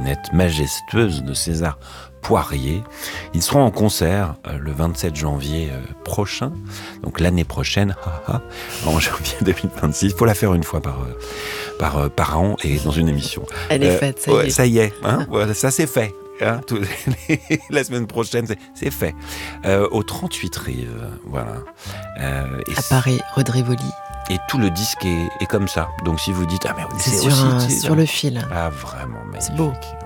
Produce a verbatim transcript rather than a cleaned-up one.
clarinette majestueuse de César Poirier. Ils seront en concert euh, le vingt-sept janvier euh, prochain, donc l'année prochaine, haha, en janvier deux mille vingt-six. Il faut la faire une fois par, euh, par, euh, par an et dans une émission. Elle est euh, faite, ça ouais, y est. Ça y est, hein, voilà, ça c'est fait. Hein, tout, la semaine prochaine, c'est, c'est fait. Euh, au trente-huit Rives, voilà. Euh, à Paris, rue de Rivoli. Et tout le disque est, est comme ça. Donc si vous dites, ah mais c'est, c'est sur, aussi... un, c'est, sur le fil. Ah vraiment magnifique. C'est beau.